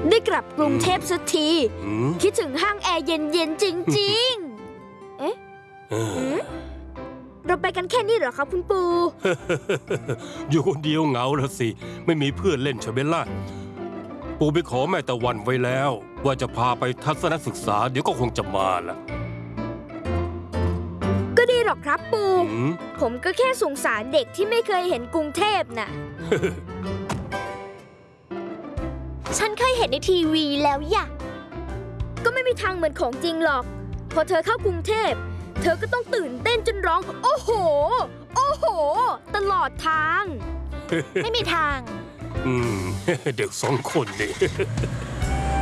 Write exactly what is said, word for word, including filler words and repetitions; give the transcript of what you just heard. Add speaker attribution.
Speaker 1: ได้กลับกรุงเทพสักทีคิดถึงห้างแอร์เย็นๆจริงๆเอ๊ะเราไปกันแค่นี้เหรอครับคุณปู
Speaker 2: อยู่คนเดียวเหงาละสิไม่มีเพื่อนเล่นใช่ไหมล่ะปูไปขอแม่ตะวันไว้แล้วว่าจะพาไปทัศนศึกษาเดี๋ยวก็คงจะมาล่ะ
Speaker 1: ก็ดีหรอกครับปูผมก็แค่สงสารเด็กที่ไม่เคยเห็นกรุงเทพน่ะ
Speaker 3: ฉันเคยเห็นในทีวีแล้วอย่า
Speaker 1: ก็ไม่มีทางเหมือนของจริงหรอกพอเธอเข้ากรุงเทพเธอก็ต้องตื่นเต้นจนร้องโอ้โหโอ้โหตลอดทาง
Speaker 3: ไม่มีทาง
Speaker 2: อืมเด็กสองคนนี่